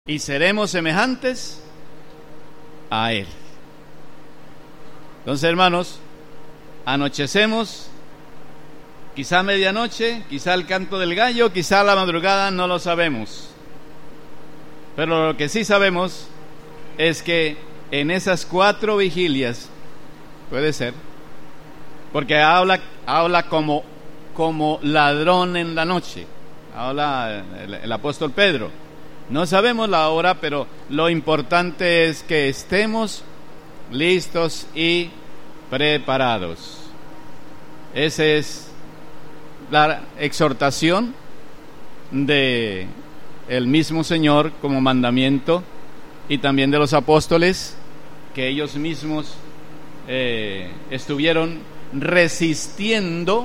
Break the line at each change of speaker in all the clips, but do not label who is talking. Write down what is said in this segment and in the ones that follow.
y seremos semejantes a Él. Entonces, hermanos, anochecemos, quizá medianoche, quizá el canto del gallo, quizá la madrugada, no lo sabemos. Pero lo que sí sabemos es que en esas 4 vigilias, puede ser, porque habla como ladrón en la noche, habla el apóstol Pedro. No sabemos la hora, pero lo importante es que estemos listos y preparados. Esa es la exhortación de el mismo Señor como mandamiento, y también de los apóstoles, que ellos mismos estuvieron resistiendo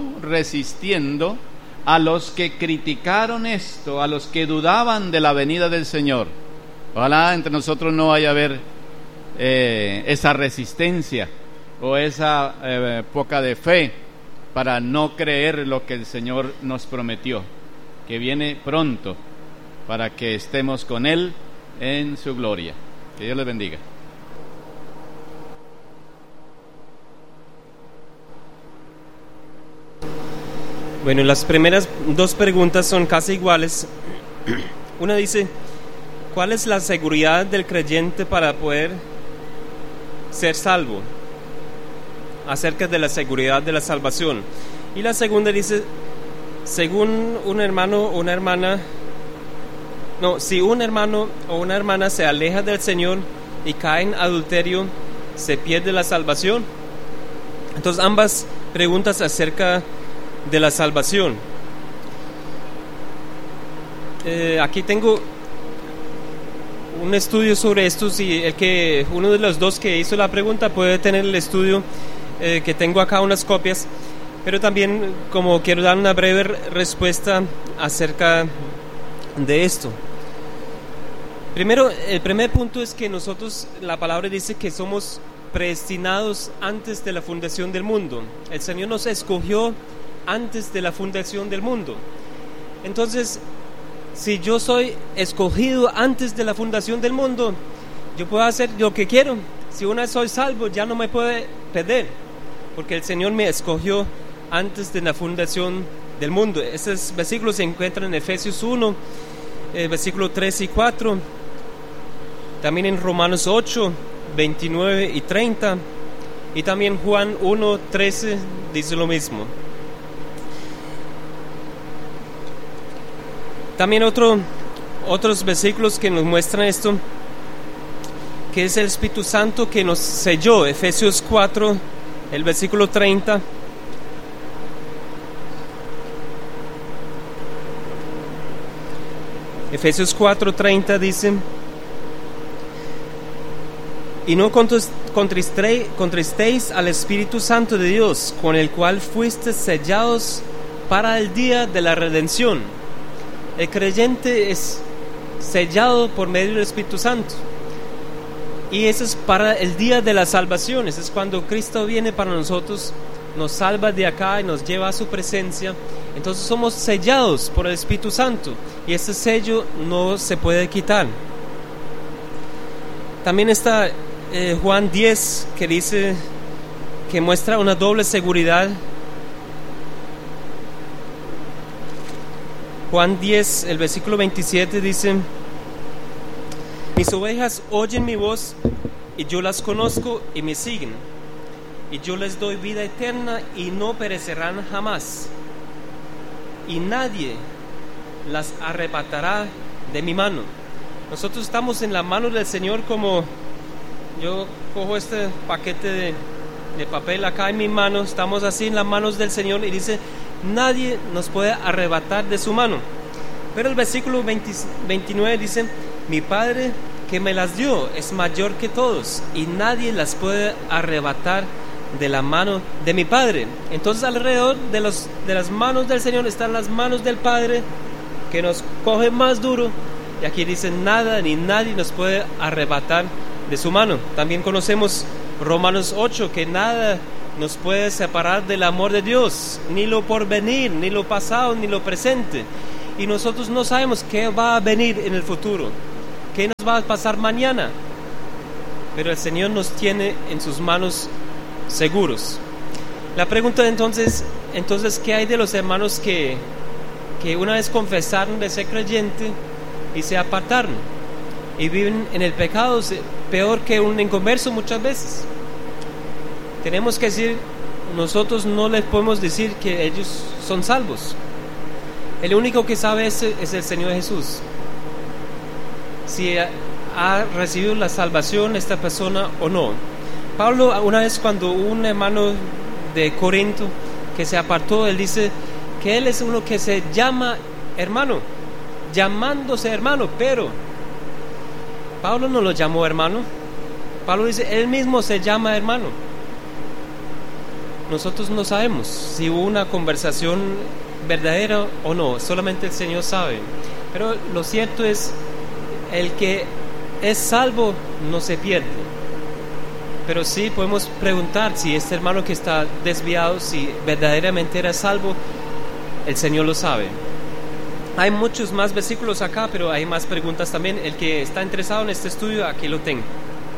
a los que criticaron esto, a los que dudaban de la venida del Señor. Ojalá entre nosotros no vaya a haber esa resistencia o esa poca de fe para no creer lo que el Señor nos prometió, que viene pronto para que estemos con Él en su gloria. Que Dios les bendiga.
Bueno, las primeras 2 preguntas son casi iguales. Una dice: ¿cuál es la seguridad del creyente para poder ser salvo? Acerca de la seguridad de la salvación. Y la segunda dice: según un hermano o una hermana, si un hermano o una hermana se aleja del Señor y cae en adulterio, ¿se pierde la salvación? Entonces, ambas preguntas acerca de la salvación. Aquí tengo un estudio sobre esto. Si uno de los dos que hizo la pregunta puede tener el estudio, que tengo acá unas copias, pero también como quiero dar una breve respuesta acerca de esto. Primero, el primer punto es que nosotros, la palabra dice que somos predestinados antes de la fundación del mundo. El Señor nos escogió antes de la fundación del mundo. Entonces, si yo soy escogido antes de la fundación del mundo, yo puedo hacer lo que quiero. Si una vez soy salvo, ya no me puede perder, porque el Señor me escogió antes de la fundación del mundo. Esos versículos se encuentran en Efesios 1, versículos 3 y 4, también en Romanos 8, 29 y 30, y también Juan 1, 13 dice lo mismo. También otros versículos que nos muestran esto, que es el Espíritu Santo que nos selló. Efesios 4, el versículo 30. Efesios 4:30 dice: y no contristéis al Espíritu Santo de Dios, con el cual fuisteis sellados para el día de la redención. El creyente es sellado por medio del Espíritu Santo, y eso es para el día de la salvación. Eso es cuando Cristo viene para nosotros, nos salva de acá y nos lleva a su presencia. Entonces somos sellados por el Espíritu Santo, y ese sello no se puede quitar. También está Juan 10, que dice, que muestra una doble seguridad. Juan 10, el versículo 27 dice: mis ovejas oyen mi voz, y yo las conozco y me siguen, y yo les doy vida eterna, y no perecerán jamás, y nadie las arrebatará de mi mano. Nosotros estamos en la mano del Señor. Como yo cojo este paquete de papel acá en mi mano, estamos así en las manos del Señor, y dice: nadie nos puede arrebatar de su mano. Pero el versículo 29 dice: mi Padre que me las dio es mayor que todos, y nadie las puede arrebatar de la mano de mi Padre. Entonces, alrededor de las manos del Señor están las manos del Padre, que nos coge más duro, y aquí dice: nada ni nadie nos puede arrebatar de su mano. También conocemos Romanos 8, que nada nos puede separar del amor de Dios, ni lo porvenir, ni lo pasado, ni lo presente. Y nosotros no sabemos qué va a venir en el futuro, ¿qué nos va a pasar mañana? Pero el Señor nos tiene en sus manos seguros. La pregunta entonces, ¿qué hay de los hermanos que una vez confesaron de ser creyente y se apartaron y viven en el pecado, peor que un inconverso muchas veces? Tenemos que decir, nosotros no les podemos decir que ellos son salvos. El único que sabe es el Señor Jesús. Si ha recibido la salvación esta persona o no. Pablo, una vez cuando un hermano de Corinto que se apartó, él dice que él es uno que se llama hermano, llamándose hermano, pero Pablo no lo llamó hermano. Pablo dice, él mismo se llama hermano. Nosotros no sabemos si hubo una conversación verdadera o no, solamente el Señor sabe. Pero lo cierto es, el que es salvo no se pierde. Pero sí podemos preguntar si este hermano que está desviado, si verdaderamente era salvo, el Señor lo sabe. Hay muchos más versículos acá, pero hay más preguntas también. El que está interesado en este estudio, aquí lo tengo.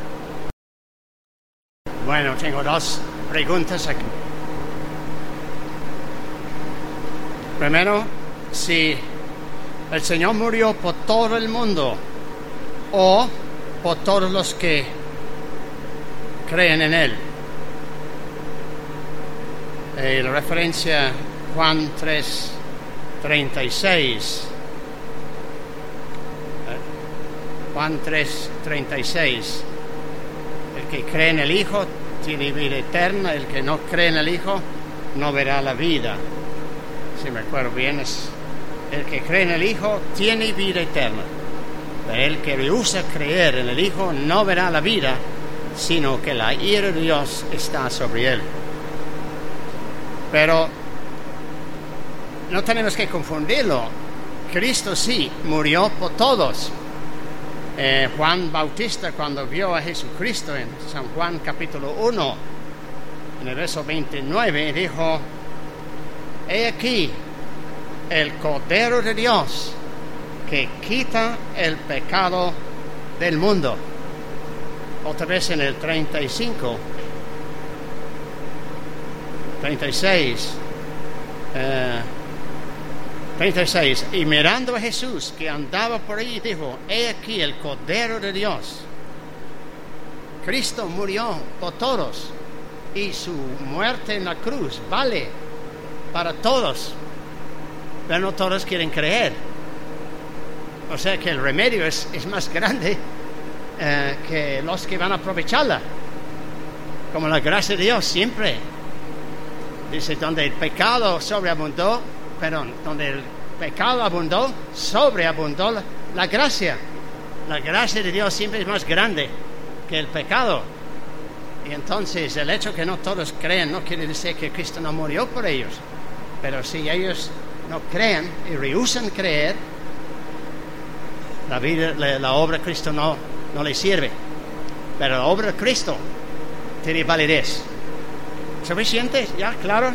Bueno, tengo dos preguntas aquí. Primero, si el Señor murió por todo el mundo o por todos los que creen en Él. La referencia Juan 3:36. Juan 3:36. El que cree en el Hijo tiene vida eterna, el que no cree en el Hijo no verá la vida. Si me acuerdo bien, es el que cree en el Hijo tiene vida eterna, pero el que rehúsa creer en el Hijo no verá la vida, sino que la ira de Dios está sobre él. Pero no tenemos que confundirlo. Cristo sí murió por todos. Juan Bautista, cuando vio a Jesucristo en San Juan capítulo 1, en el verso 29, dijo: he aquí el Cordero de Dios que quita el pecado del mundo. Otra vez en el 36, y mirando a Jesús que andaba por ahí, dijo: he aquí el Cordero de Dios. Cristo murió por todos y su muerte en la cruz vale para todos, pero no todos quieren creer. O sea que el remedio es más grande que los que van a aprovecharla, como la gracia de Dios siempre. Dice, donde el pecado sobreabundó, donde el pecado abundó, sobreabundó la gracia. La gracia de Dios siempre es más grande que el pecado. Y entonces el hecho que no todos creen no quiere decir que Cristo no murió por ellos. Pero si ellos no creen y rehúsan creer, la obra de Cristo no les sirve. Pero la obra de Cristo tiene validez. ¿Suficiente? ¿Ya? ¿Claro?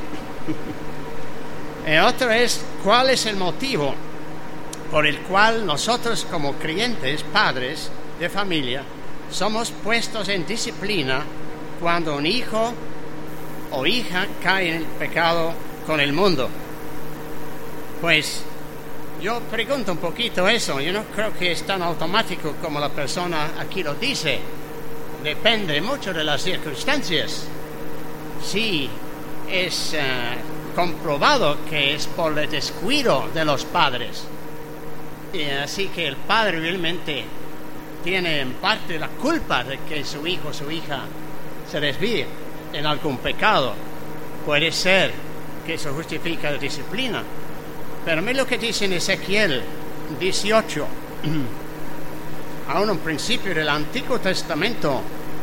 Otra es, ¿cuál es el motivo por el cual nosotros como creyentes, padres de familia, somos puestos en disciplina cuando un hijo o hija cae en el pecado con el mundo? Pues yo pregunto un poquito eso. Yo no creo que es tan automático como la persona aquí lo dice. Depende mucho de las circunstancias. Si es comprobado que es por el descuido de los padres, y así que el padre realmente tiene en parte la culpa de que su hijo o su hija se desvíe en algún pecado, puede ser que eso justifica la disciplina. Pero mira lo que dice en Ezequiel 18, aún un principio del Antiguo Testamento.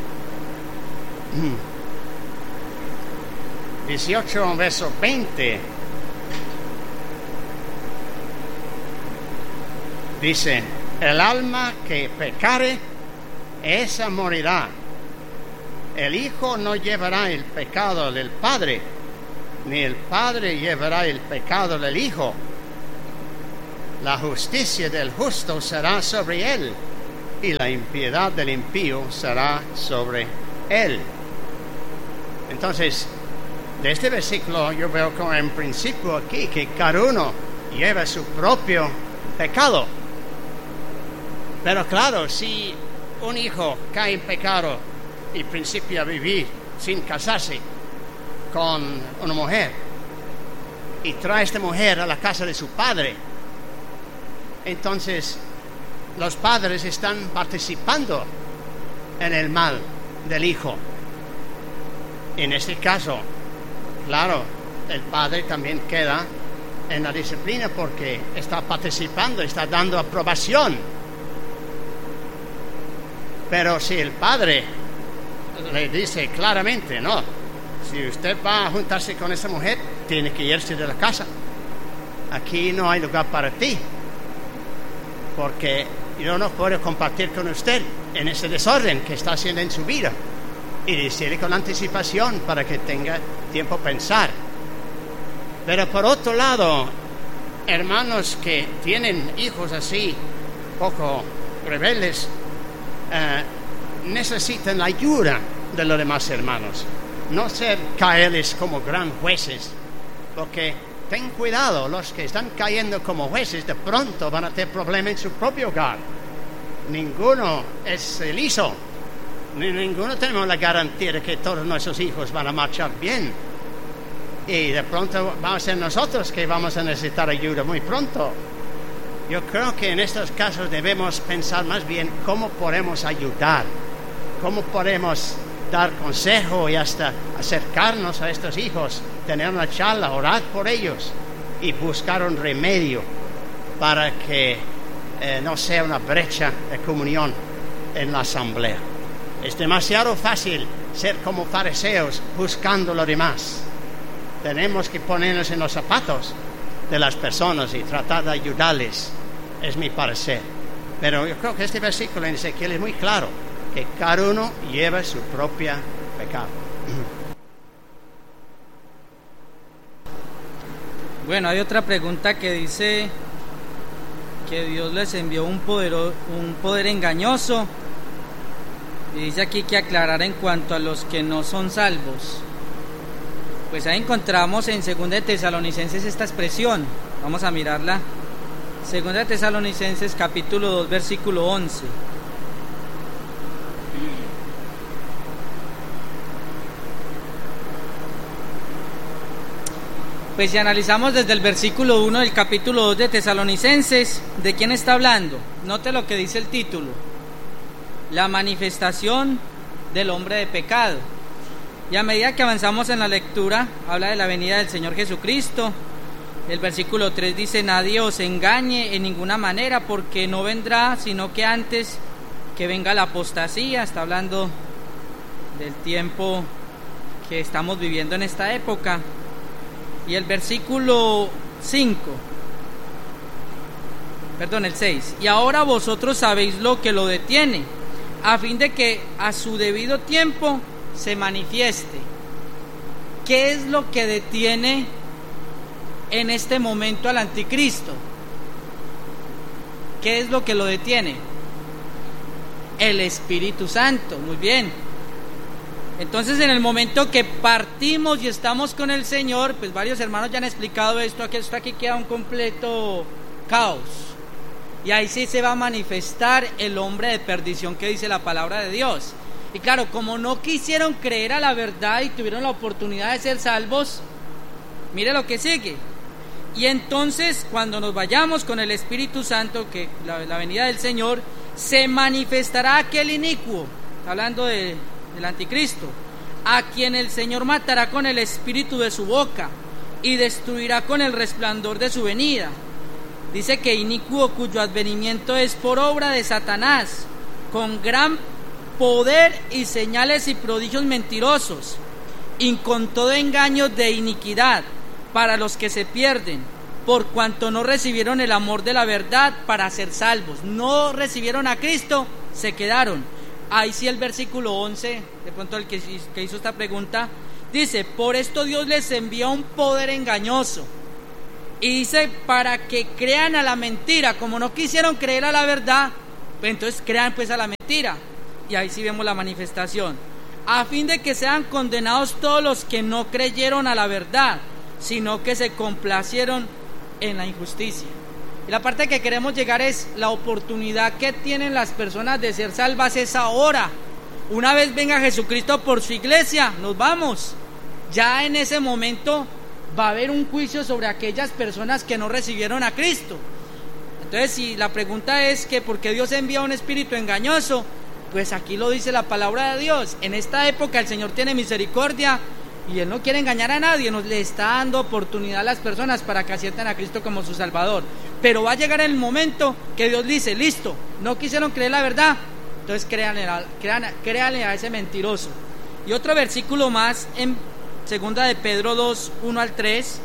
18, verso 20. Dice: el alma que pecare, esa morirá. El hijo no llevará el pecado del padre, ni el padre llevará el pecado del hijo. La justicia del justo será sobre él, y la impiedad del impío será sobre él. Entonces, de este versículo yo veo como en principio aquí que cada uno lleva su propio pecado. Pero claro, si un hijo cae en pecado y principia a vivir sin casarse con una mujer y trae a esta mujer a la casa de su padre, entonces los padres están participando en el mal del hijo. En este caso, claro, el padre también queda en la disciplina porque está participando, está dando aprobación. Pero si el padre le dice claramente, no, si usted va a juntarse con esa mujer, tiene que irse de la casa. Aquí no hay lugar para ti, porque yo no puedo compartir con usted en ese desorden que está haciendo en su vida. Y decirle con anticipación para que tenga tiempo a pensar. Pero por otro lado, hermanos que tienen hijos así, poco rebeldes, necesitan la ayuda de los demás hermanos. No ser caerles como gran jueces, porque ten cuidado, los que están cayendo como jueces de pronto van a tener problemas en su propio hogar. Ninguno es liso. Ninguno tenemos la garantía de que todos nuestros hijos van a marchar bien. Y de pronto vamos a ser nosotros que vamos a necesitar ayuda muy pronto. Yo creo que en estos casos debemos pensar más bien cómo podemos ayudar, cómo podemos dar consejo y hasta acercarnos a estos hijos, tener una charla, orar por ellos y buscar un remedio para que no sea una brecha de comunión en la asamblea. Es demasiado fácil ser como fariseos buscando lo demás. Tenemos que ponernos en los zapatos de las personas y tratar de ayudarles, es mi parecer. Pero yo creo que este versículo en Ezequiel es muy claro, que cada uno lleva su propia pecado.
Bueno, hay otra pregunta que dice que Dios les envió un poder engañoso. Y dice aquí que aclarar en cuanto a los que no son salvos. Pues ahí encontramos en 2 de Tesalonicenses esta expresión. Vamos a mirarla. 2 de Tesalonicenses capítulo 2 versículo 11. Pues si analizamos desde el versículo 1 del capítulo 2 de Tesalonicenses, ¿de quién está hablando? Note lo que dice el título: la manifestación del hombre de pecado. Y a medida que avanzamos en la lectura, habla de la venida del Señor Jesucristo. El versículo 3 dice: nadie os engañe en ninguna manera, porque no vendrá, sino que antes que venga la apostasía. Está hablando del tiempo que estamos viviendo en esta época. Y el versículo 6: y ahora vosotros sabéis lo que lo detiene, a fin de que a su debido tiempo se manifieste. ¿Qué es lo que detiene en este momento al anticristo? ¿Qué es lo que lo detiene? El Espíritu Santo. Muy bien. Entonces, en el momento que partimos y estamos con el Señor, pues varios hermanos ya han explicado esto aquí queda un completo caos. Y ahí sí se va a manifestar el hombre de perdición que dice la palabra de Dios. Y claro, como no quisieron creer a la verdad y tuvieron la oportunidad de ser salvos, mire lo que sigue. Y entonces, cuando nos vayamos con el Espíritu Santo, que la venida del Señor, se manifestará aquel inicuo, hablando del anticristo, a quien el Señor matará con el espíritu de su boca y destruirá con el resplandor de su venida. Dice que inicuo, cuyo advenimiento es por obra de Satanás, con gran poder y señales y prodigios mentirosos, y con todo engaño de iniquidad para los que se pierden, por cuanto no recibieron el amor de la verdad para ser salvos. No recibieron a Cristo, se quedaron. Ahí sí el versículo 11, de pronto el que hizo esta pregunta, dice: por esto Dios les envía un poder engañoso. Y dice, para que crean a la mentira. Como no quisieron creer a la verdad, Entonces crean pues a la mentira, y ahí sí vemos la manifestación. A fin de que sean condenados todos los que no creyeron a la verdad, sino que se complacieron en la injusticia. Y la parte que queremos llegar es la oportunidad que tienen las personas de ser salvas es ahora. Una vez venga Jesucristo por su iglesia, nos vamos. Ya en ese momento va a haber un juicio sobre aquellas personas que no recibieron a Cristo. Entonces, si la pregunta es que ¿por qué Dios envía un espíritu engañoso? Pues aquí lo dice la palabra de Dios. En esta época el Señor tiene misericordia y Él no quiere engañar a nadie, nos le está dando oportunidad a las personas para que acepten a Cristo como su Salvador. Pero va a llegar el momento que Dios dice, listo, no quisieron creer la verdad, entonces créanle a ese mentiroso. Y otro versículo más en 2 de Pedro 2, 1 al 3.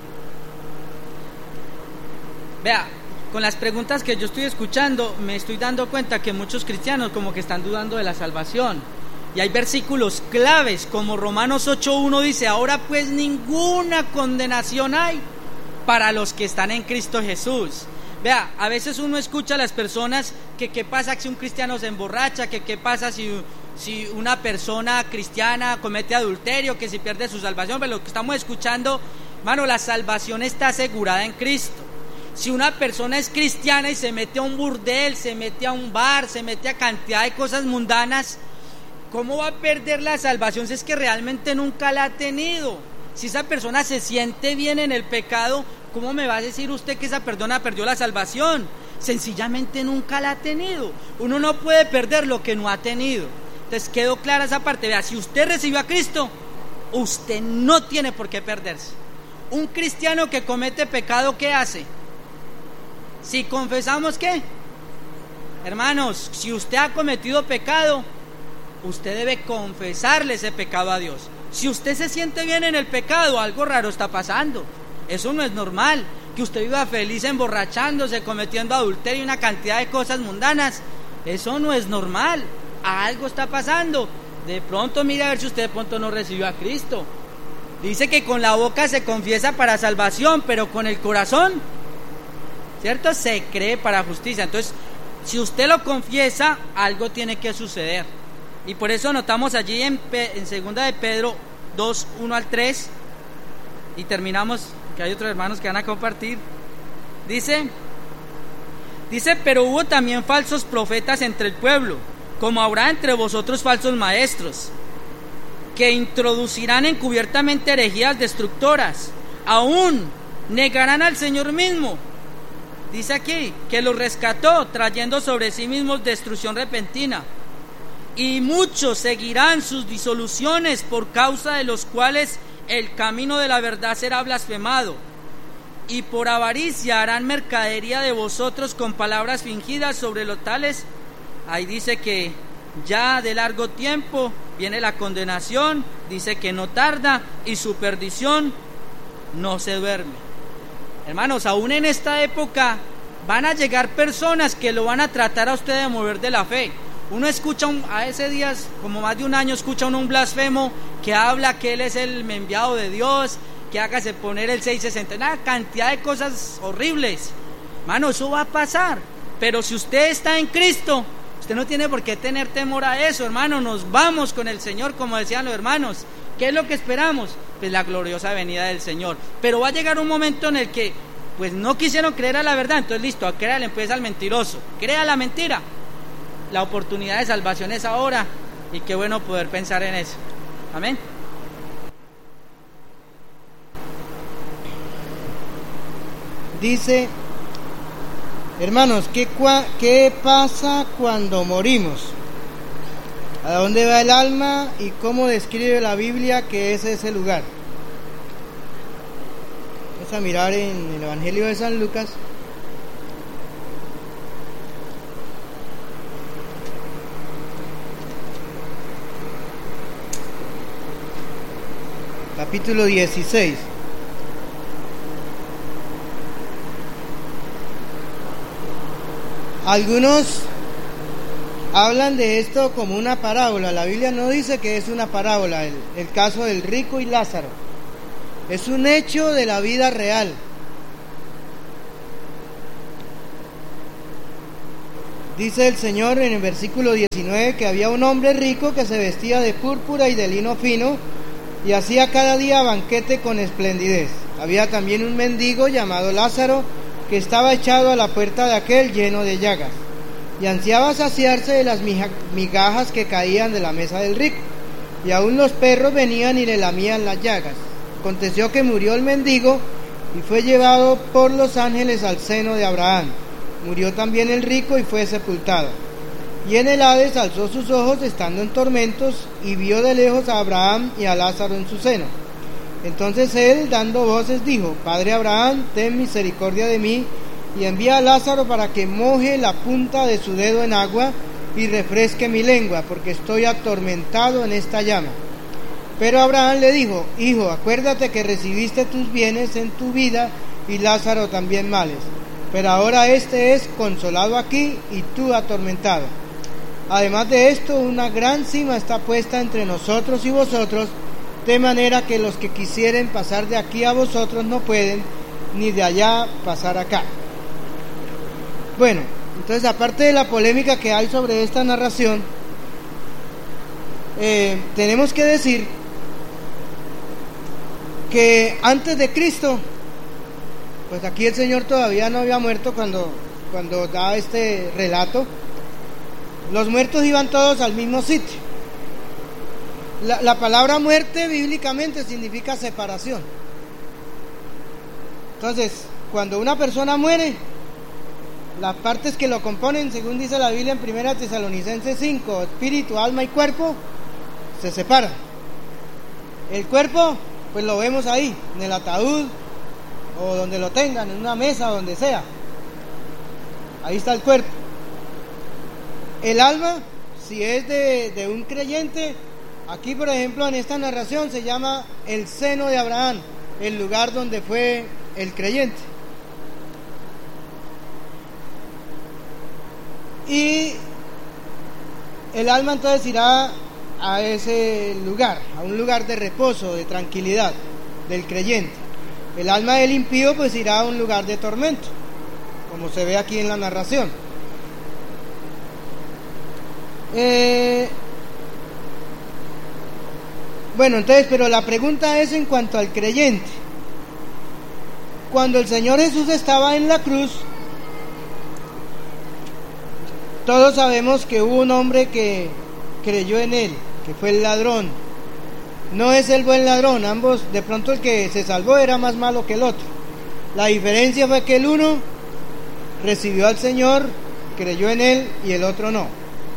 Vea, con las preguntas que yo estoy escuchando, me estoy dando cuenta que muchos cristianos como que están dudando de la salvación. Y hay versículos claves, como Romanos 8:1 dice, ahora pues ninguna condenación hay para los que están en Cristo Jesús. Vea, a veces uno escucha a las personas que qué pasa si un cristiano se emborracha, que qué pasa si una persona cristiana comete adulterio, que si pierde su salvación. Pero lo que estamos escuchando, hermano, la salvación está asegurada en Cristo. Si una persona es cristiana y se mete a un burdel, se mete a un bar, se mete a cantidad de cosas mundanas, ¿cómo va a perder la salvación si es que realmente nunca la ha tenido? Si esa persona se siente bien en el pecado, ¿cómo me va a decir usted que esa persona perdió la salvación? Sencillamente nunca la ha tenido. Uno no puede perder lo que no ha tenido. Entonces quedó clara esa parte. Vea, si usted recibió a Cristo, usted no tiene por qué perderse. Un cristiano que comete pecado, ¿qué hace? Si confesamos, ¿qué? Hermanos, si usted ha cometido pecado, usted debe confesarle ese pecado a Dios. Si usted se siente bien en el pecado, algo raro está pasando. Eso no es normal. Que usted viva feliz emborrachándose, cometiendo adulterio y una cantidad de cosas mundanas, eso no es normal. Algo está pasando. De pronto mire a ver si usted de pronto no recibió a Cristo. Dice que con la boca se confiesa para salvación, pero con el corazón, ¿cierto?, se cree para justicia. Entonces, si usted lo confiesa, algo tiene que suceder. Y por eso notamos allí en 2 de Pedro 2, 1 al 3, y terminamos, que hay otros hermanos que van a compartir. Dice, pero hubo también falsos profetas entre el pueblo, como habrá entre vosotros falsos maestros, que introducirán encubiertamente herejías destructoras, aún negarán al Señor mismo. Dice aquí, que los rescató, trayendo sobre sí mismos destrucción repentina. Y muchos seguirán sus disoluciones, por causa de los cuales el camino de la verdad será blasfemado. Y por avaricia harán mercadería de vosotros con palabras fingidas sobre los tales. Ahí dice que ya de largo tiempo viene la condenación, dice que no tarda, y su perdición no se duerme. Hermanos, aún en esta época van a llegar personas que lo van a tratar a usted de mover de la fe. Uno escucha a ese días, como más de un año, escucha un blasfemo que habla que él es el enviado de Dios, que hágase poner el 660, una cantidad de cosas horribles. Hermano, eso va a pasar. Pero si usted está en Cristo, usted no tiene por qué tener temor a eso, hermano. Nos vamos con el Señor, como decían los hermanos. ¿Qué es lo que esperamos? Pues la gloriosa venida del Señor. Pero va a llegar un momento en el que pues no quisieron creer a la verdad. Entonces listo, créale pues al mentiroso, crea la mentira. La oportunidad de salvación es ahora, y qué bueno poder pensar en eso. Amén.
Dice, hermanos, ¿qué pasa cuando morimos? ¿A dónde va el alma y cómo describe la Biblia que es ese lugar? Vamos a mirar en el Evangelio de San Lucas. Capítulo 16. Algunos hablan de esto como una parábola. La Biblia no dice que es una parábola. El caso del rico y Lázaro es un hecho de la vida real. Dice el Señor en el versículo 19 que había un hombre rico que se vestía de púrpura y de lino fino y hacía cada día banquete con esplendidez. Había también un mendigo llamado Lázaro que estaba echado a la puerta de aquel lleno de llagas y ansiaba saciarse de las migajas que caían de la mesa del rico, y aún los perros venían y le lamían las llagas. Aconteció que murió el mendigo y fue llevado por los ángeles al seno de Abraham. Murió también el rico y fue sepultado. Y en el Hades alzó sus ojos estando en tormentos y vio de lejos a Abraham y a Lázaro en su seno. Entonces él, dando voces, dijo: Padre Abraham, ten misericordia de mí y envía a Lázaro para que moje la punta de su dedo en agua y refresque mi lengua, porque estoy atormentado en esta llama. Pero Abraham le dijo: Hijo, acuérdate que recibiste tus bienes en tu vida y Lázaro también males, pero ahora este es consolado aquí y tú atormentado. Además de esto, una gran sima está puesta entre nosotros y vosotros, de manera que los que quisieren pasar de aquí a vosotros no pueden, ni de allá pasar acá. Bueno, entonces, aparte de la polémica que hay sobre esta narración, tenemos que decir que antes de Cristo, pues aquí el Señor todavía no había muerto cuando da este relato. Los muertos iban todos al mismo sitio. La palabra muerte bíblicamente significa separación. Entonces, cuando una persona muere, las partes que lo componen, según dice la Biblia en 1 Tesalonicenses 5, espíritu, alma y cuerpo, se separan. El cuerpo, pues lo vemos ahí, en el ataúd, o donde lo tengan, en una mesa, donde sea. Ahí está el cuerpo. El alma, si es de un creyente, aquí por ejemplo en esta narración se llama el seno de Abraham, el lugar donde fue el creyente. Y el alma entonces irá a ese lugar, a un lugar de reposo, de tranquilidad del creyente. El alma del impío pues irá a un lugar de tormento, como se ve aquí en la narración. Bueno, entonces, pero la pregunta es en cuanto al creyente. Cuando el Señor Jesús estaba en la cruz, todos sabemos que hubo un hombre que creyó en él, que fue el ladrón. No es el buen ladrón, ambos, de pronto el que se salvó era más malo que el otro. La diferencia fue que el uno recibió al Señor, creyó en él, y el otro no.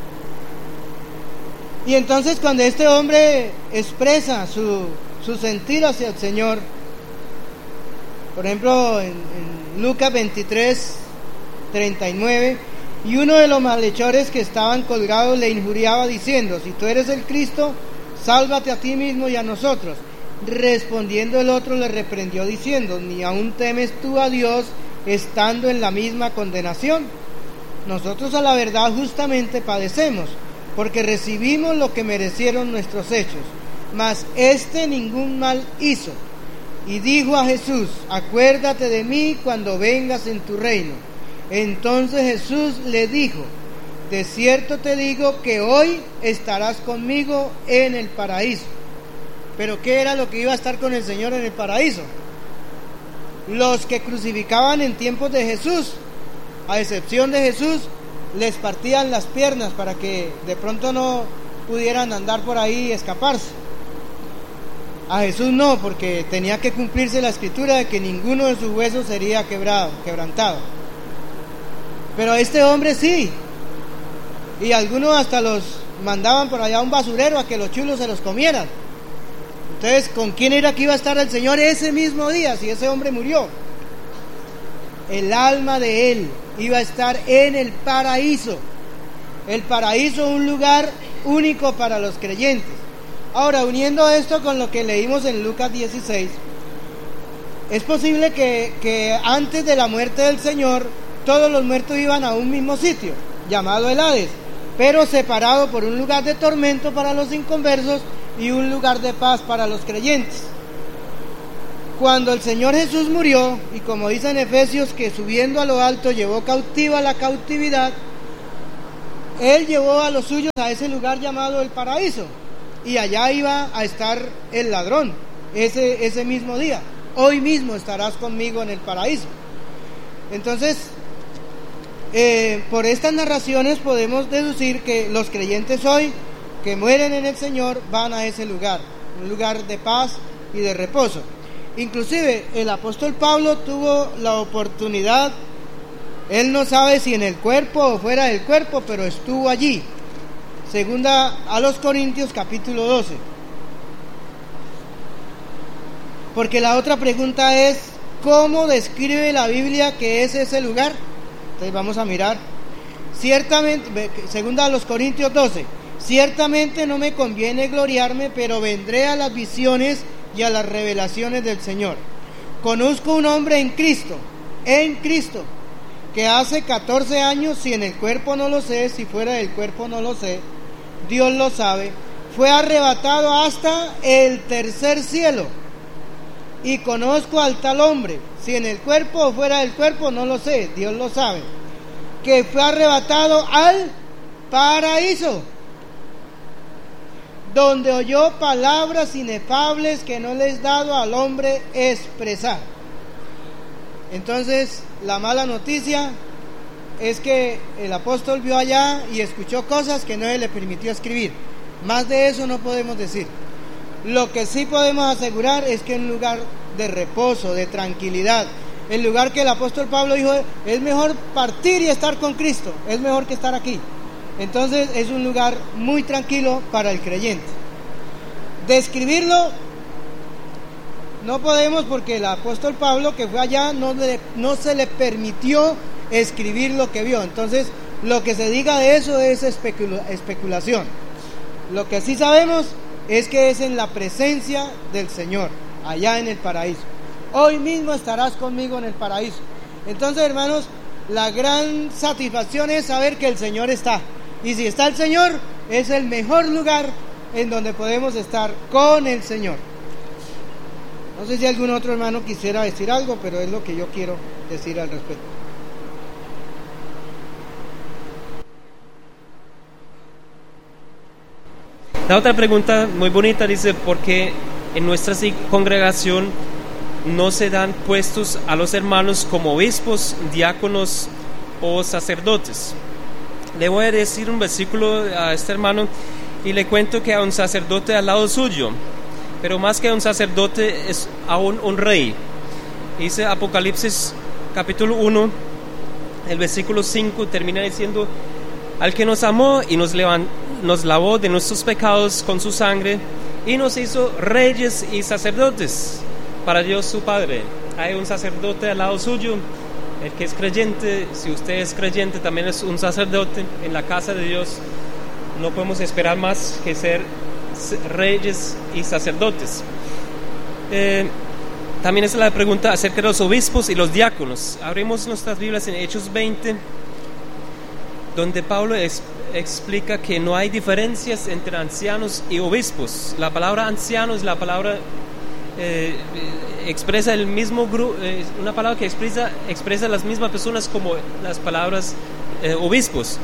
Y entonces cuando este hombre expresa su sentir hacia el Señor, por ejemplo en Lucas 23, 39, y uno de los malhechores que estaban colgados le injuriaba diciendo: si tú eres el Cristo, sálvate a ti mismo y a nosotros. Respondiendo el otro le reprendió diciendo: ¿ni aún temes tú a Dios estando en la misma condenación? Nosotros a la verdad justamente padecemos, porque recibimos lo que merecieron nuestros hechos, mas este ningún mal hizo. Y dijo a Jesús: acuérdate de mí cuando vengas en tu reino. Entonces Jesús le dijo: de cierto te digo que hoy estarás conmigo en el paraíso. Pero ¿qué era lo que iba a estar con el Señor en el paraíso? Los que crucificaban en tiempos de Jesús, a excepción de Jesús, les partían las piernas para que de pronto no pudieran andar por ahí y escaparse. A Jesús no, porque tenía que cumplirse la escritura de que ninguno de sus huesos sería quebrantado. Pero a este hombre sí, y algunos hasta los mandaban por allá a un basurero a que los chulos se los comieran. Entonces, ¿con quién era que iba a estar el Señor ese mismo día si ese hombre murió? El alma de él iba a estar en el paraíso. El paraíso, un lugar único para los creyentes. Ahora, uniendo esto con lo que leímos en Lucas 16, es posible que antes de la muerte del Señor, todos los muertos iban a un mismo sitio, llamado el Hades, pero separado por un lugar de tormento para los inconversos y un lugar de paz para los creyentes. Cuando el Señor Jesús murió, y como dice en Efesios que subiendo a lo alto llevó cautiva la cautividad, Él llevó a los suyos a ese lugar llamado el paraíso, y allá iba a estar el ladrón ese mismo día. Hoy mismo estarás conmigo en el paraíso. Entonces, por estas narraciones podemos deducir que los creyentes hoy que mueren en el Señor van a ese lugar, un lugar de paz y de reposo. Inclusive el apóstol Pablo tuvo la oportunidad, él no sabe si en el cuerpo o fuera del cuerpo, pero estuvo allí. Segunda a los Corintios capítulo 12. Porque la otra pregunta es, ¿cómo describe la Biblia que es ese lugar? Entonces vamos a mirar. Ciertamente, segunda a los Corintios 12, ciertamente no me conviene gloriarme, pero vendré a las visiones y a las revelaciones del Señor. Conozco un hombre en Cristo, que hace 14 años, si en el cuerpo no lo sé, si fuera del cuerpo no lo sé, Dios lo sabe, fue arrebatado hasta el tercer cielo. Y conozco al tal hombre, si en el cuerpo o fuera del cuerpo no lo sé, Dios lo sabe, que fue arrebatado al paraíso, donde oyó palabras inefables que no les es dado al hombre expresar. Entonces, la mala noticia es que el apóstol vio allá y escuchó cosas que no se le permitió escribir. Más de eso no podemos decir. Lo que sí podemos asegurar es que es un lugar de reposo, de tranquilidad. El lugar que el apóstol Pablo dijo, es mejor partir y estar con Cristo, es mejor que estar aquí. Entonces es un lugar muy tranquilo para el creyente. Describirlo no podemos, porque el apóstol Pablo que fue allá no se le permitió escribir lo que vio. Entonces lo que se diga de eso es especulación. Lo que sí sabemos es que es en la presencia del Señor, allá en el paraíso. Hoy mismo estarás conmigo en el paraíso. Entonces, hermanos, la gran satisfacción es saber que el Señor está. Y si está el Señor, es el mejor lugar en donde podemos estar con el Señor. No sé si algún otro hermano quisiera decir algo, pero es lo que yo quiero decir al respecto.
La otra pregunta muy bonita dice, ¿por qué en nuestra congregación no se dan puestos a los hermanos como obispos, diáconos o sacerdotes? Le voy a decir un versículo a este hermano y le cuento que a un sacerdote al lado suyo, pero más que a un sacerdote es a un rey. Dice Apocalipsis capítulo 1, el versículo 5 termina diciendo, al que nos amó y nos lavó de nuestros pecados con su sangre y nos hizo reyes y sacerdotes para Dios su Padre. Hay un sacerdote al lado suyo, el que es creyente. Si usted es creyente, también es un sacerdote en la casa de Dios. No podemos esperar más que ser reyes y sacerdotes. También es la pregunta acerca de los obispos y los diáconos. Abrimos nuestras Biblias en Hechos 20, donde Pablo explica que no hay diferencias entre ancianos y obispos. La palabra anciano es la palabra expresa el mismo grupo, una palabra que expresa las mismas personas como las palabras obispos.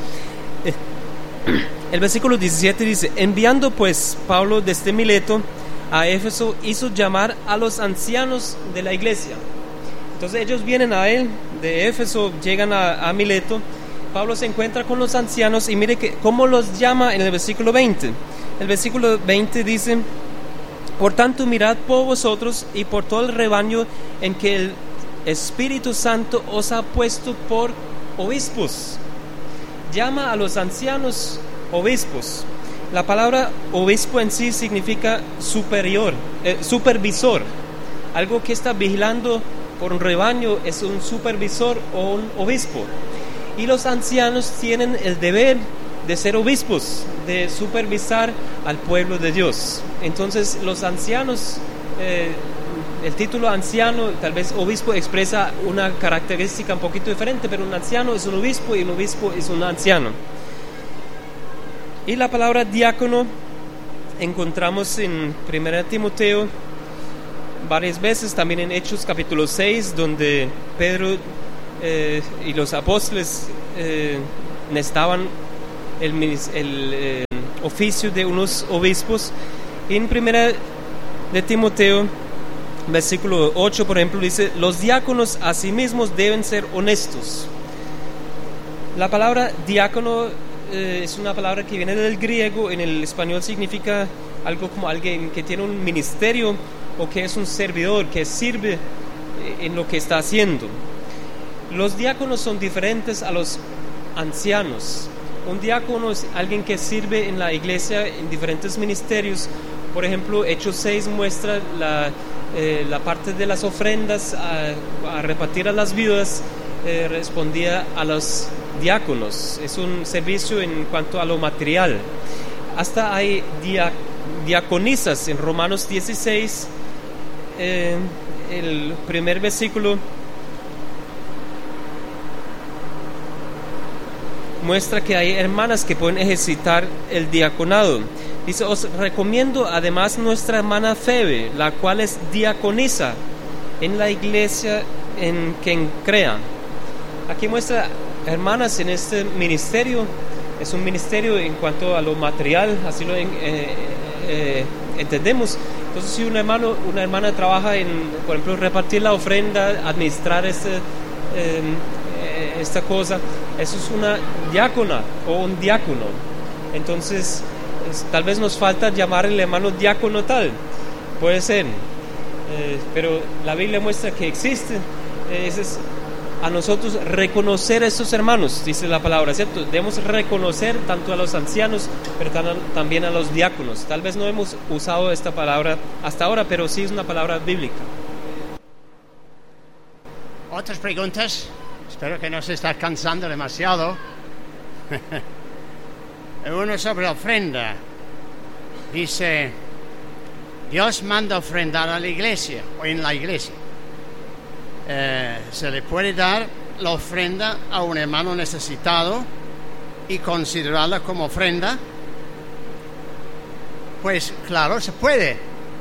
El versículo 17 dice, enviando pues Pablo desde Mileto a Éfeso, hizo llamar a los ancianos de la iglesia. Entonces ellos vienen a él de Éfeso, llegan a Mileto. Pablo se encuentra con los ancianos y mire cómo los llama en el versículo 20. El versículo 20 dice, por tanto mirad por vosotros y por todo el rebaño en que el Espíritu Santo os ha puesto por obispos. Llama a los ancianos obispos. La palabra obispo en sí significa supervisor. Algo que está vigilando por un rebaño es un supervisor o un obispo. Y los ancianos tienen el deber de ser obispos, de supervisar al pueblo de Dios. Entonces los ancianos, el título anciano, tal vez obispo, expresa una característica un poquito diferente, pero un anciano es un obispo y un obispo es un anciano. Y la palabra diácono encontramos en 1 Timoteo varias veces, también en Hechos capítulo 6, donde Pedro y los apóstoles necesitaban el oficio de unos obispos. En primera de Timoteo, versículo 8, por ejemplo, dice: los diáconos asimismos deben ser honestos. La palabra diácono es una palabra que viene del griego. En el español significa algo como alguien que tiene un ministerio o que es un servidor, que sirve en lo que está haciendo. Los diáconos son diferentes a los ancianos. Un diácono es alguien que sirve en la iglesia en diferentes ministerios. Por ejemplo, Hechos 6 muestra la parte de las ofrendas a repartir a las viudas, respondía a los diáconos. Es un servicio en cuanto a lo material. Hasta hay diaconisas en Romanos 16, el primer versículo muestra que hay hermanas que pueden ejercitar el diaconado. Dice: os recomiendo además nuestra hermana Febe, la cual es diaconisa en la iglesia en quien crean. Aquí muestra hermanas en este ministerio. Es un ministerio en cuanto a lo material, así lo entendemos. Entonces, si una hermana trabaja en, por ejemplo, repartir la ofrenda, administrar esta cosa, eso es una diácona o un diácono. Entonces, tal vez nos falta llamar el hermano diácono tal, puede ser, pero la Biblia muestra que existe. Es a nosotros reconocer a estos hermanos, dice la palabra, ¿cierto? Debemos reconocer tanto a los ancianos, pero también a los diáconos. Tal vez no hemos usado esta palabra hasta ahora, pero sí es una palabra bíblica.
¿Otras preguntas? Espero que no se está cansando demasiado. Uno sobre ofrenda. Dice: Dios manda ofrendar a la iglesia o en la iglesia. Se le puede dar la ofrenda a un hermano necesitado y considerarla como ofrenda. Pues claro, se puede.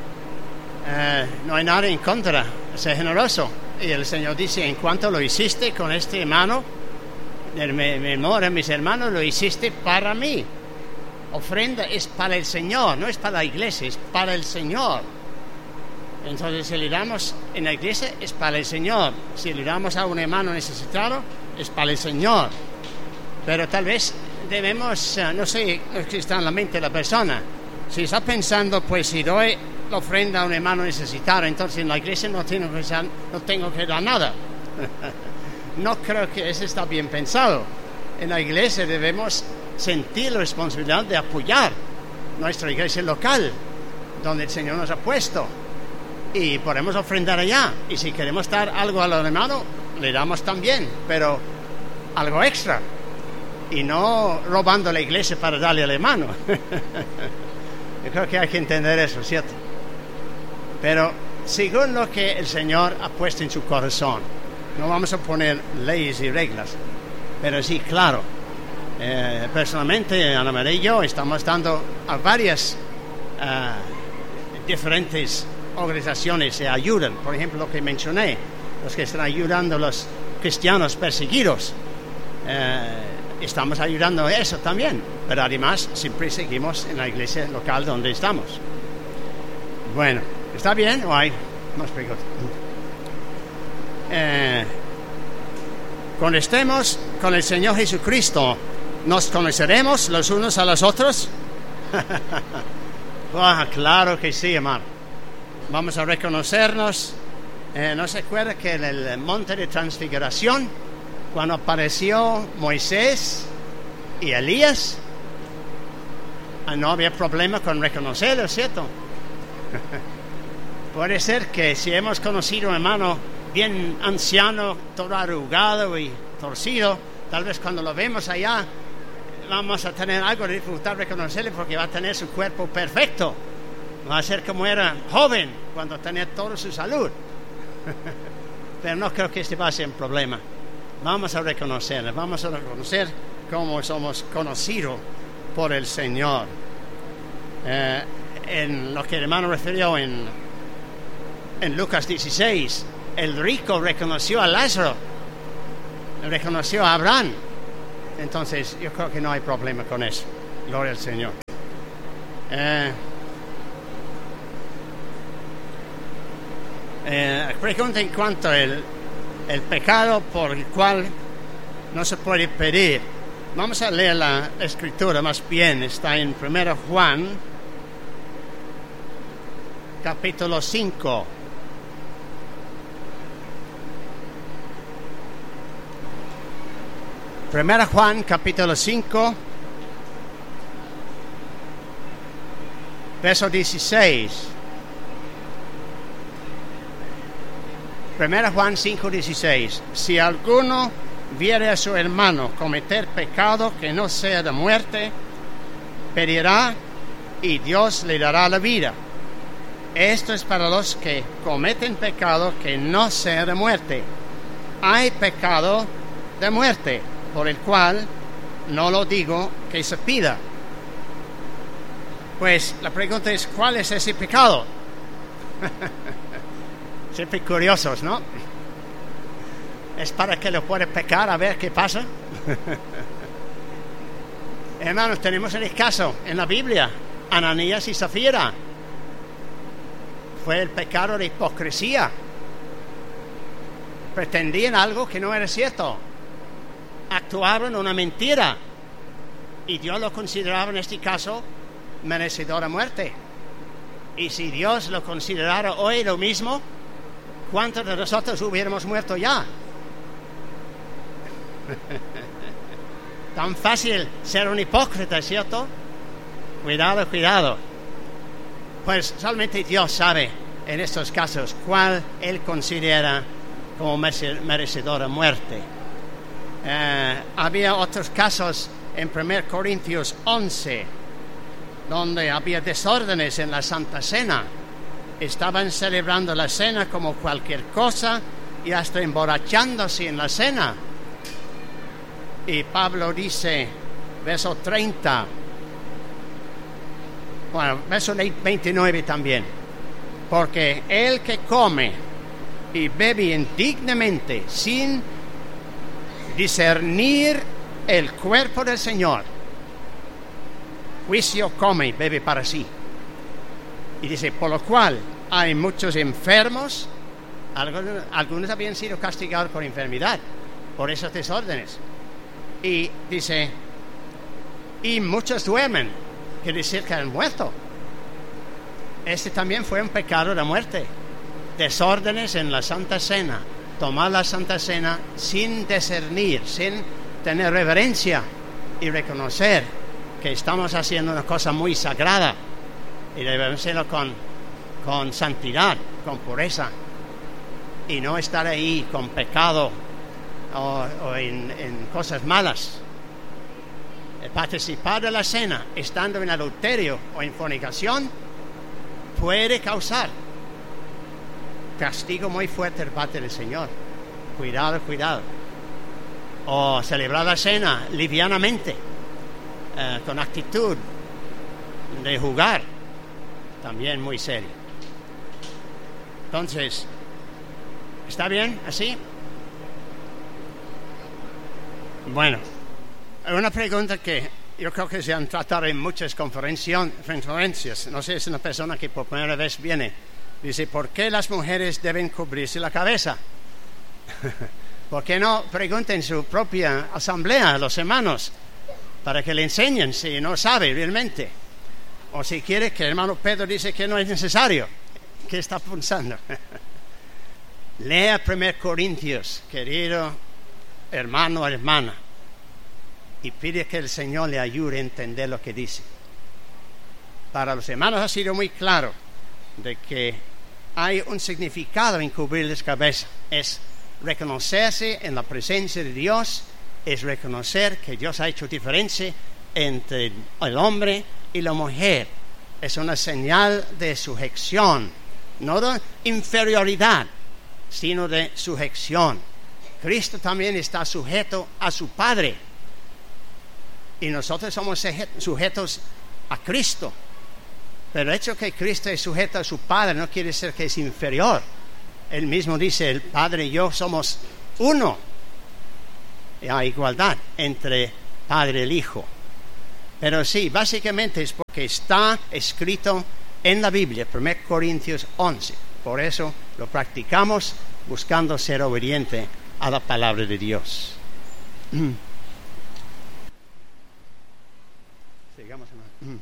No hay nada en contra. Sé generoso. Y el Señor dice: en cuanto lo hiciste con este hermano, en memoria de mis hermanos, lo hiciste para mí. Ofrenda es para el Señor, no es para la iglesia, es para el Señor. Entonces, si le damos en la iglesia, es para el Señor. Si le damos a un hermano necesitado, es para el Señor. Pero tal vez debemos, no sé qué está en la mente de la persona. Si está pensando, pues si doy la ofrenda a un hermano necesitado, entonces en la iglesia no tengo que dar nada. No creo que eso está bien pensado. En la iglesia debemos sentir la responsabilidad de apoyar nuestra iglesia local, donde el Señor nos ha puesto. Y podemos ofrendar allá. Y si queremos dar algo al hermano, le damos también, pero algo extra. Y no robando la iglesia para darle al hermano. Yo creo que hay que entender eso, ¿cierto? Pero según lo que el Señor ha puesto en su corazón. No vamos a poner leyes y reglas. Pero sí, claro. Personalmente, Ana María y yo estamos dando a varias diferentes organizaciones que ayudan. Por ejemplo, lo que mencioné, los que están ayudando a los cristianos perseguidos, estamos ayudando a eso también, pero además siempre seguimos en la iglesia local donde estamos. Bueno, ¿está bien o hay más preguntas? Cuando estemos con el Señor Jesucristo, ¿nos conoceremos los unos a los otros? Claro que sí, hermano. Vamos a reconocernos. ¿No se acuerda que en el monte de transfiguración, cuando apareció Moisés y Elías, no había problema con reconocerlos, ¿cierto? Puede ser que si hemos conocido a un hermano bien anciano, todo arrugado y torcido, tal vez cuando lo vemos allá vamos a tener algo de dificultad reconocerle, porque va a tener su cuerpo perfecto. Va a ser como era joven cuando tenía toda su salud. Pero no creo que este va a ser un problema. Vamos a reconocerle, vamos a reconocer cómo somos conocidos por el Señor. En lo que el hermano refirió en Lucas 16, el rico reconoció a Lázaro, reconoció a Abraham, Entonces, yo creo que no hay problema con eso. Gloria al Señor. Pregunta en cuanto al pecado por el cual no se puede pedir. Vamos a leer la escritura más bien. Está en 1 Juan, capítulo 5. Primera Juan, capítulo 5, verso 16. Primera Juan 5, 16. Si alguno viere a su hermano cometer pecado que no sea de muerte, pedirá y Dios le dará la vida. Esto es para los que cometen pecado que no sea de muerte. Hay pecado de muerte, por el cual no lo digo que se pida. Pues la pregunta es, ¿cuál es ese pecado? Siempre curiosos, ¿no? Es para que lo pueda pecar a ver qué pasa. Hermanos, tenemos el caso en la Biblia, Ananías y Zafira. Fue el pecado de hipocresía. Pretendían algo que no era cierto. Actuaron una mentira y Dios lo consideraba en este caso merecedor de muerte. Y si Dios lo considerara hoy lo mismo, ¿cuántos de nosotros hubiéramos muerto ya? Tan fácil ser un hipócrita, ¿cierto? Cuidado, cuidado. Pues solamente Dios sabe en estos casos cuál Él considera como merecedor de muerte. Había otros casos en 1 Corintios 11, donde había desórdenes en la Santa Cena. Estaban celebrando la cena como cualquier cosa y hasta emborrachándose en la cena. Y Pablo dice, verso 30, bueno, verso 29 también, porque el que come y bebe indignamente sin discernir el cuerpo del Señor, juicio come y bebe para sí. Y dice, por lo cual hay muchos enfermos, algunos habían sido castigados por enfermedad, por esos desórdenes. Y dice, y muchos duermen, quiere decir que han muerto. Este también fue un pecado de muerte. Desórdenes en la Santa Cena, tomar la Santa Cena sin discernir, sin tener reverencia y reconocer que estamos haciendo una cosa muy sagrada y debemos hacerlo con santidad, con pureza, y no estar ahí con pecado o en cosas malas. El participar de la cena estando en adulterio o en fornicación puede causar castigo muy fuerte de parte del Señor. Cuidado, cuidado. O celebrar la cena livianamente, con actitud de jugar, también muy serio. Entonces, ¿está bien así? Bueno, una pregunta que yo creo que se han tratado en muchas conferencias. No sé, es una persona que por primera vez viene. Dice, ¿por qué las mujeres deben cubrirse la cabeza? ¿Por qué no pregunten su propia asamblea a los hermanos para que le enseñen si no sabe realmente? O si quiere, que el hermano Pedro dice que no es necesario. ¿Qué está pensando? Lea 1 Corintios, querido hermano o hermana, y pide que el Señor le ayude a entender lo que dice. Para los hermanos ha sido muy claro de que hay un significado en cubrirles cabeza. Es reconocerse en la presencia de Dios, es reconocer que Dios ha hecho diferencia entre el hombre y la mujer. Es una señal de sujeción, no de inferioridad, sino de sujeción. Cristo también está sujeto a su Padre, y nosotros somos sujetos a Cristo. Pero el hecho que Cristo es sujeto a su Padre no quiere decir que es inferior. Él mismo dice, el Padre y yo somos uno. Y hay igualdad entre Padre el Hijo. Pero sí, básicamente es porque está escrito en la Biblia, 1 Corintios 11. Por eso lo practicamos buscando ser obediente a la palabra de Dios. Sigamos, hermano.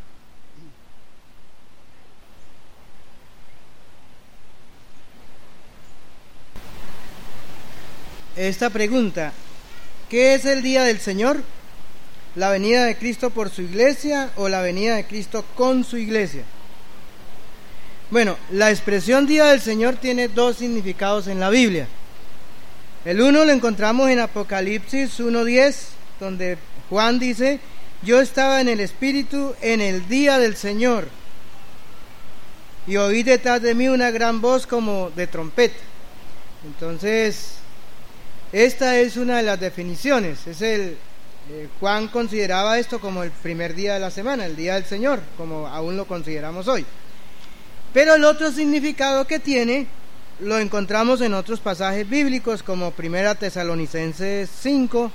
Esta pregunta, ¿qué es el día del Señor? ¿La venida de Cristo por su iglesia o la venida de Cristo con su iglesia? Bueno, la expresión día del Señor tiene dos significados en la Biblia. El uno lo encontramos en Apocalipsis 1:10, donde Juan dice: yo estaba en el Espíritu en el día del Señor, y oí detrás de mí una gran voz como de trompeta. Entonces, esta es una de las definiciones. Juan consideraba esto como el primer día de la semana, el día del Señor, como aún lo consideramos hoy. Pero el otro significado que tiene lo encontramos en otros pasajes bíblicos, como 1 Tesalonicenses 5,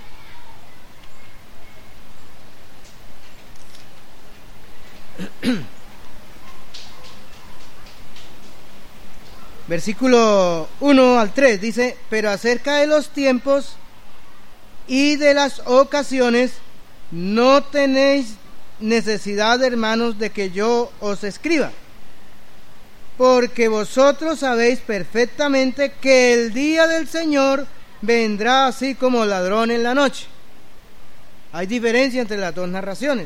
versículo 1 al 3, dice: pero acerca de los tiempos y de las ocasiones no tenéis necesidad, hermanos, de que yo os escriba, porque vosotros sabéis perfectamente que el día del Señor vendrá así como ladrón en la noche. Hay diferencia entre las dos narraciones.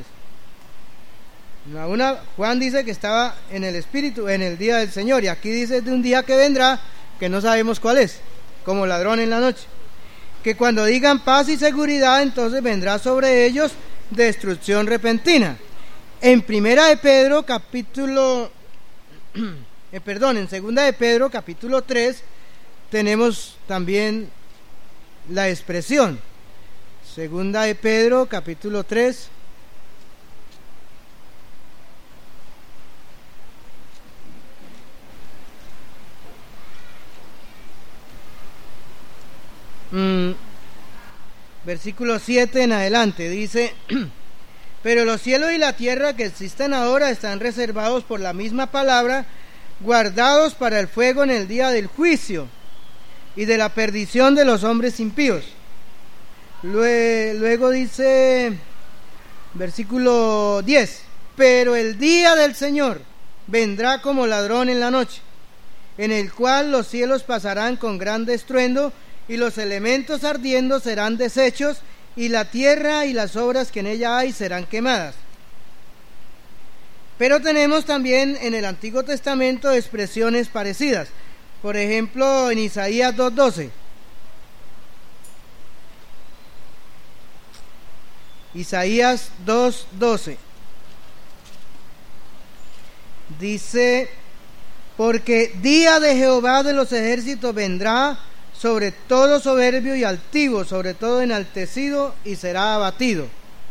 Una, Juan dice que estaba en el Espíritu en el día del Señor, y aquí dice de un día que vendrá, que no sabemos cuál es, como ladrón en la noche. Que cuando digan paz y seguridad, entonces vendrá sobre ellos destrucción repentina. En Primera de Pedro, en Segunda de Pedro, capítulo 3, tenemos también la expresión. Segunda de Pedro, capítulo 3. Versículo 7 en adelante dice: pero los cielos y la tierra que existen ahora están reservados por la misma palabra, guardados para el fuego en el día del juicio y de la perdición de los hombres impíos. Luego dice, versículo 10: pero el día del Señor vendrá como ladrón en la noche, en el cual los cielos pasarán con gran estruendo, y los elementos ardiendo serán deshechos, y la tierra y las obras que en ella hay serán quemadas. Pero tenemos también en el Antiguo Testamento expresiones parecidas. Por ejemplo, en Isaías 2:12. Isaías 2:12. Dice: porque día de Jehová de los ejércitos vendrá sobre todo soberbio y altivo, sobre todo enaltecido, y será abatido.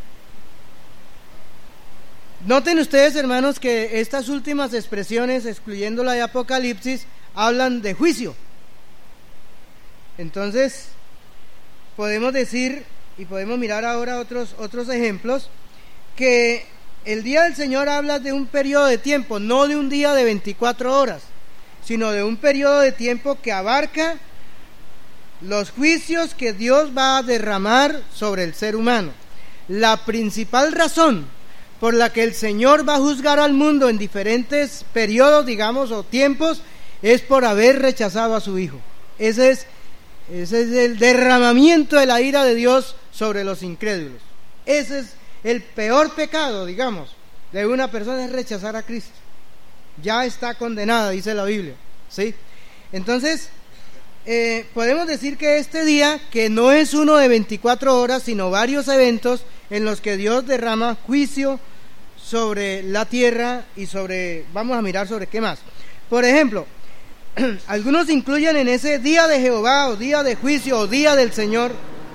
Noten ustedes, hermanos, que estas últimas expresiones, excluyendo la de Apocalipsis, hablan de juicio. Entonces, podemos decir, y podemos mirar ahora otros ejemplos, que el día del Señor habla de un periodo de tiempo, no de un día de 24 horas, sino de un periodo de tiempo que abarca los juicios que Dios va a derramar sobre el ser humano. La principal razón por la que el Señor va a juzgar al mundo en diferentes periodos, digamos, o tiempos, es por haber rechazado a su Hijo. Ese es el derramamiento de la ira de Dios sobre los incrédulos. Ese es el peor pecado, digamos, de una persona, es rechazar a Cristo. Ya está condenada, dice la Biblia, ¿sí? Entonces, podemos decir que este día, que no es uno de 24 horas, sino varios eventos en los que Dios derrama juicio sobre la tierra y vamos a mirar sobre qué más. Por ejemplo, algunos incluyen en ese día de Jehová, o día de juicio, o día del Señor,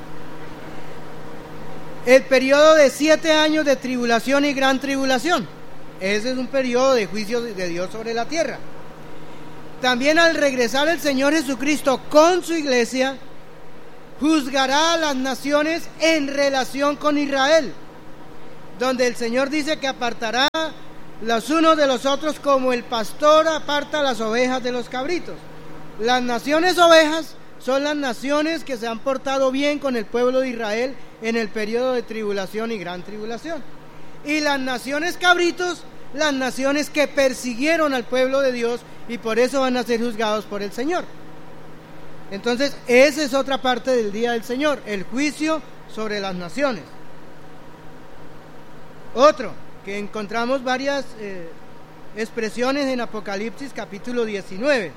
el periodo de 7 años de tribulación y gran tribulación. Ese es un periodo de juicio de Dios sobre la tierra. También al regresar el Señor Jesucristo con su iglesia, juzgará a las naciones en relación con Israel, donde el Señor dice que apartará los unos de los otros como el pastor aparta las ovejas de los cabritos. Las naciones ovejas son las naciones que se han portado bien con el pueblo de Israel en el periodo de tribulación y gran tribulación. Y las naciones cabritos, las naciones que persiguieron al pueblo de Dios y por eso van a ser juzgados por el Señor. Entonces, esa es otra parte del día del Señor, el juicio sobre las naciones. Otro, que encontramos varias expresiones en Apocalipsis capítulo 19.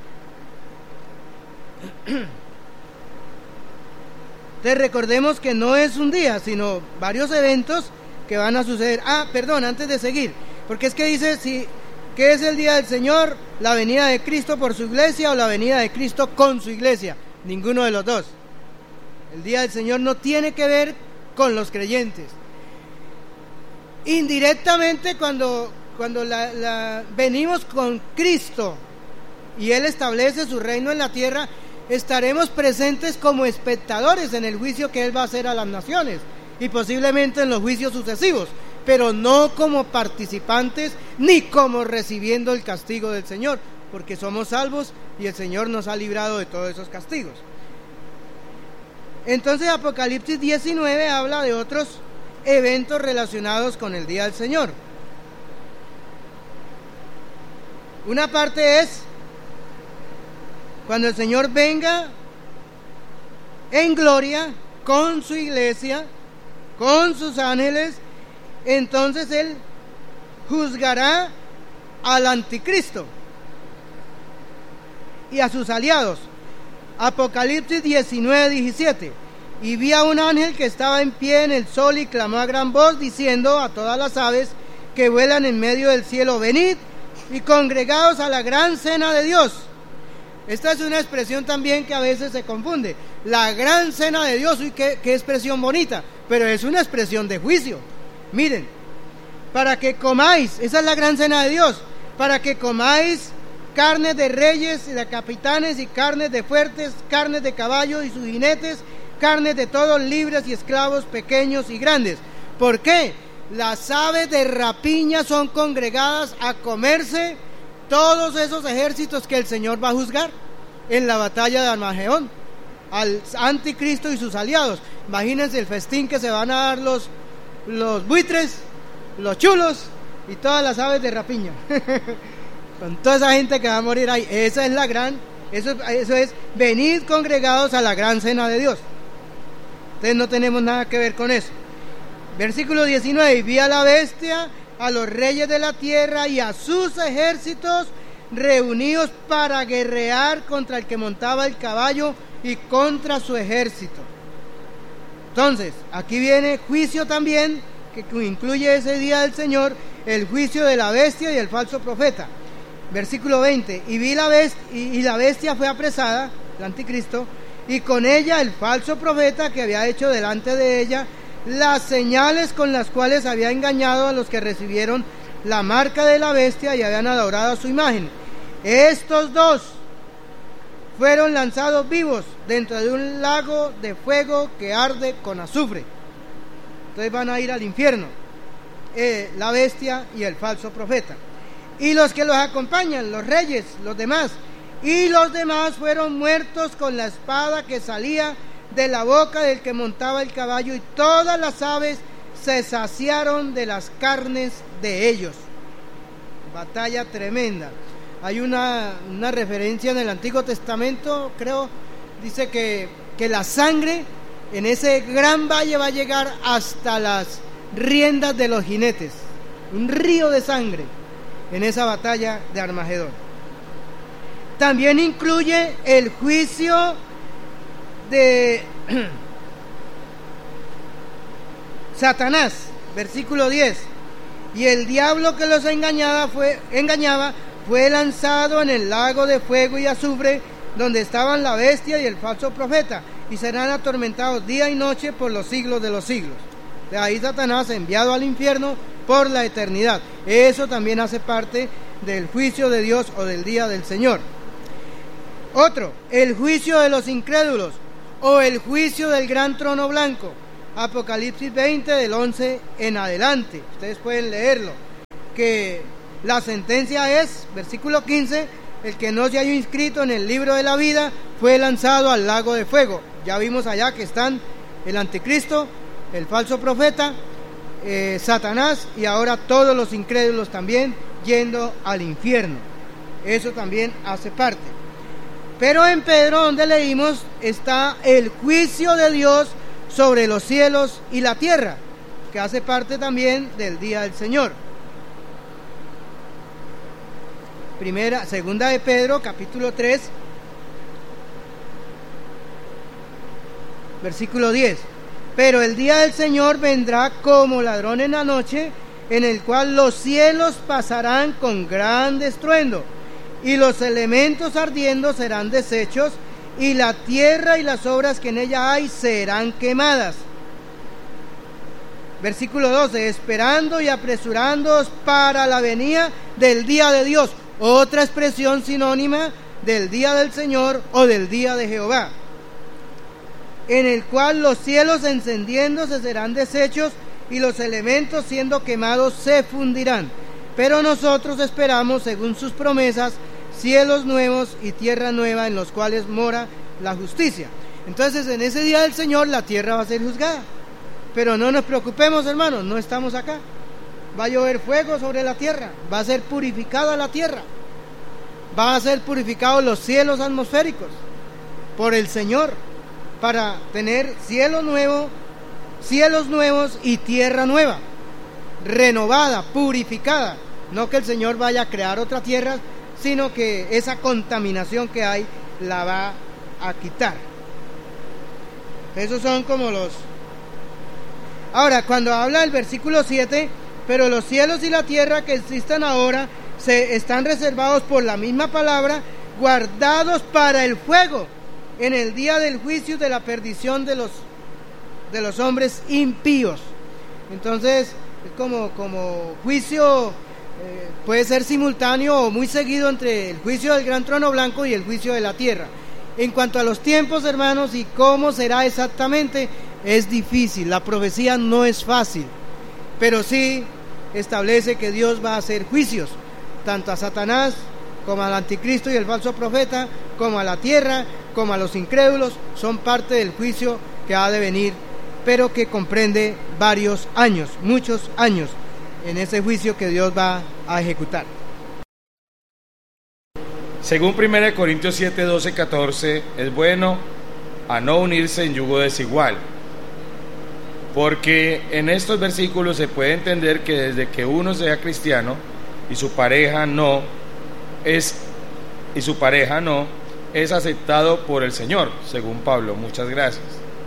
Entonces recordemos que no es un día, sino varios eventos que van a suceder. Antes de seguir, porque es que dice, ¿qué es el día del Señor? ¿La venida de Cristo por su iglesia o la venida de Cristo con su iglesia? Ninguno de los dos. El día del Señor no tiene que ver con los creyentes. Indirectamente, cuando venimos con Cristo y Él establece su reino en la tierra, estaremos presentes como espectadores en el juicio que Él va a hacer a las naciones y posiblemente en los juicios sucesivos, pero no como participantes ni como recibiendo el castigo del Señor, porque somos salvos y el Señor nos ha librado de todos esos castigos. Entonces Apocalipsis 19 habla de otros eventos relacionados con el día del Señor. Una parte es cuando el Señor venga en gloria con su iglesia, con sus ángeles, entonces Él juzgará al anticristo y a sus aliados. Apocalipsis 19:17. Y vi a un ángel que estaba en pie en el sol y clamó a gran voz diciendo a todas las aves que vuelan en medio del cielo: venid y congregaos a la gran cena de Dios. Esta es una expresión también que a veces se confunde. La gran cena de Dios, uy, qué expresión bonita, pero es una expresión de juicio. Miren, para que comáis, esa es la gran cena de Dios, para que comáis carnes de reyes y de capitanes y carnes de fuertes, carnes de caballos y sus jinetes, carnes de todos libres y esclavos, pequeños y grandes. ¿Por qué? Las aves de rapiña son congregadas a comerse todos esos ejércitos que el Señor va a juzgar en la batalla de Armagedón, al anticristo y sus aliados. Imagínense el festín que se van a dar los buitres, los chulos y todas las aves de rapiña con toda esa gente que va a morir ahí. Esa es la gran, eso es venid congregados a la gran cena de Dios. Entonces no tenemos nada que ver con eso. Versículo 19. Y vi a la bestia, a los reyes de la tierra y a sus ejércitos reunidos para guerrear contra el que montaba el caballo y contra su ejército. Entonces, aquí viene juicio también, que incluye ese día del Señor, el juicio de la bestia y el falso profeta. Versículo 20. Y vi la bestia, y la bestia fue apresada, el anticristo, y con ella el falso profeta que había hecho delante de ella las señales con las cuales había engañado a los que recibieron la marca de la bestia y habían adorado a su imagen. Estos dos fueron lanzados vivos dentro de un lago de fuego que arde con azufre. Entonces van a ir al infierno, la bestia y el falso profeta. Y los que los acompañan, los reyes, los demás, y los demás fueron muertos con la espada que salía de la boca del que montaba el caballo, y todas las aves se saciaron de las carnes de ellos. Batalla tremenda. Hay una referencia en el Antiguo Testamento, creo, dice que la sangre en ese gran valle va a llegar hasta las riendas de los jinetes. Un río de sangre en esa batalla de Armagedón. También incluye el juicio de Satanás, versículo 10. Y el diablo que los engañaba fue lanzado en el lago de fuego y azufre, donde estaban la bestia y el falso profeta, y serán atormentados día y noche por los siglos de los siglos. De ahí Satanás enviado al infierno por la eternidad. Eso también hace parte del juicio de Dios o del día del Señor. Otro, el juicio de los incrédulos, o el juicio del gran trono blanco. Apocalipsis 20 del 11 en adelante, ustedes pueden leerlo, que la sentencia es, versículo 15, el que no se haya inscrito en el libro de la vida fue lanzado al lago de fuego. Ya vimos allá que están el anticristo, el falso profeta, Satanás, y ahora todos los incrédulos también yendo al infierno. Eso también hace parte. Pero en Pedro, donde leímos, está el juicio de Dios sobre los cielos y la tierra, que hace parte también del día del Señor. Segunda de Pedro, capítulo 3, versículo 10. Pero el día del Señor vendrá como ladrón en la noche, en el cual los cielos pasarán con gran estruendo, y los elementos ardiendo serán deshechos, y la tierra y las obras que en ella hay serán quemadas. Versículo 12, esperando y apresurándoos para la venida del día de Dios. Otra expresión sinónima del día del Señor o del día de Jehová, en el cual los cielos encendiéndose serán deshechos y los elementos siendo quemados se fundirán. Pero nosotros esperamos, según sus promesas, cielos nuevos y tierra nueva en los cuales mora la justicia. Entonces, en ese día del Señor la tierra va a ser juzgada. Pero no nos preocupemos, hermanos, no estamos acá. Va a llover fuego sobre la tierra, va a ser purificada la tierra, van a ser purificados los cielos atmosféricos por el Señor, para tener cielos nuevos y tierra nueva, renovada, purificada. No que el Señor vaya a crear otra tierra, sino que esa contaminación que hay la va a quitar. Esos son como los... Ahora, cuando habla el versículo 7, pero los cielos y la tierra que existen ahora se están reservados por la misma palabra, guardados para el fuego, en el día del juicio de la perdición de los hombres impíos. Entonces, es como juicio, puede ser simultáneo o muy seguido entre el juicio del gran trono blanco y el juicio de la tierra. En cuanto a los tiempos, hermanos, y cómo será exactamente, es difícil. La profecía no es fácil, pero sí establece que Dios va a hacer juicios, tanto a Satanás, como al anticristo y el falso profeta, como a la tierra, como a los incrédulos. Son parte del juicio que ha de venir, pero que comprende varios años, muchos años, en ese juicio que Dios va a ejecutar.
Según 1 Corintios 7, 12, 14, es bueno a no unirse en yugo desigual, porque en estos versículos se puede entender que desde que uno sea cristiano y su pareja no es aceptado por el Señor, según Pablo. Muchas gracias.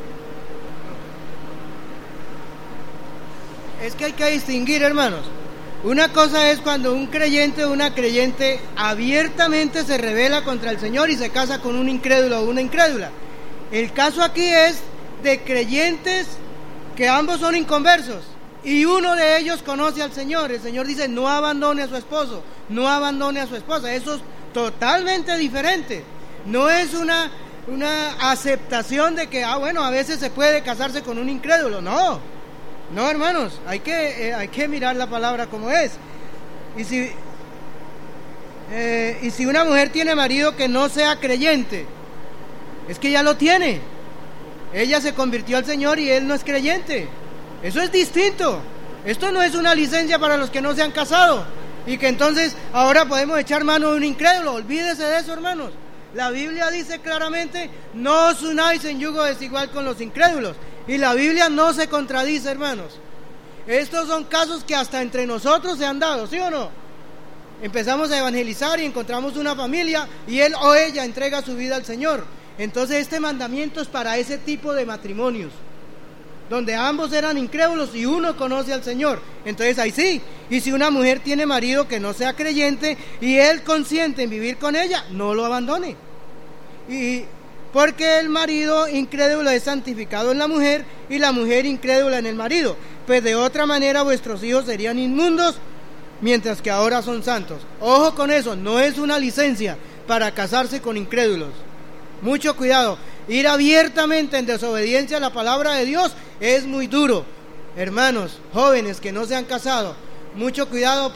Es que hay que distinguir, hermanos. Una cosa es cuando un creyente o una creyente abiertamente se rebela contra el Señor y se casa con un incrédulo o una incrédula. El caso aquí es de creyentes que ambos son inconversos y uno de ellos conoce al Señor. El Señor dice: no abandone a su esposo, no abandone a su esposa. Eso es totalmente diferente. No es una aceptación de que, bueno, a veces se puede casarse con un incrédulo. No, hermanos, hay que mirar la palabra como es. Y si una mujer tiene marido que no sea creyente, es que ya lo tiene. Ella se convirtió al Señor y él no es creyente. Eso es distinto. Esto no es una licencia para los que no se han casado y que entonces ahora podemos echar mano de un incrédulo. Olvídese de eso, hermanos. La Biblia dice claramente: no os unáis en yugo desigual con los incrédulos. Y la Biblia no se contradice, hermanos. Estos son casos que hasta entre nosotros se han dado, ¿sí o no? Empezamos a evangelizar y encontramos una familia y él o ella entrega su vida al Señor. Entonces este mandamiento es para ese tipo de matrimonios, donde ambos eran incrédulos y uno conoce al Señor. Entonces ahí sí. Y si una mujer tiene marido que no sea creyente y él consiente en vivir con ella, no lo abandone. Y porque el marido incrédulo es santificado en la mujer y la mujer incrédula en el marido, pues de otra manera vuestros hijos serían inmundos, mientras que ahora son santos. Ojo con eso, no es una licencia para casarse con incrédulos. Mucho cuidado. ir abiertamente en desobediencia a la palabra de Dios es muy duro. Hermanos, jóvenes que no se han casado, mucho cuidado